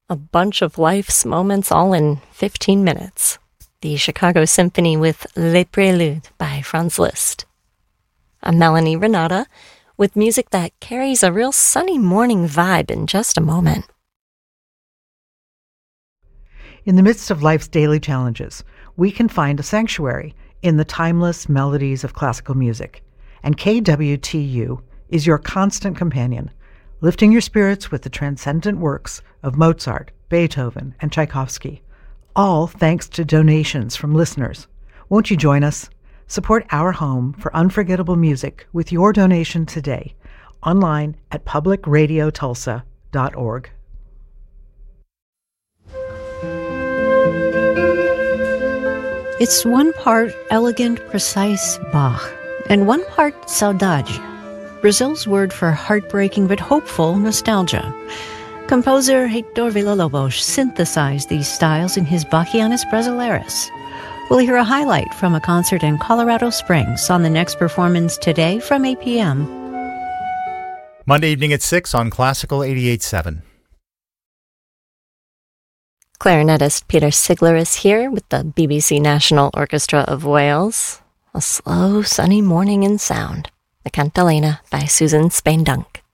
A bunch of life's moments all in 15 minutes. The Chicago Symphony with Les Préludes by Franz Liszt. I'm Melanie Renata with music that carries a real sunny morning vibe in just a moment. In the midst of life's daily challenges, we can find a sanctuary in the timeless melodies of classical music. And KWTU is your constant companion, lifting your spirits with the transcendent works of Mozart, Beethoven, and Tchaikovsky, all thanks to donations from listeners. Won't you join us? Support our home for unforgettable music with your donation today, online at publicradiotulsa.org. It's one part elegant, precise Bach, and one part saudade, Brazil's word for heartbreaking but hopeful nostalgia. Composer Heitor Villa-Lobos synthesized these styles in his Bachianas Brasileiras. We'll hear a highlight from a concert in Colorado Springs on the next performance today from 8 p.m. Monday evening at 6 on Classical 88.7. Clarinetist Peter Sigler is here with the BBC National Orchestra of Wales. A slow, sunny morning in sound. The Cantilena by Susan Spain-Dunk.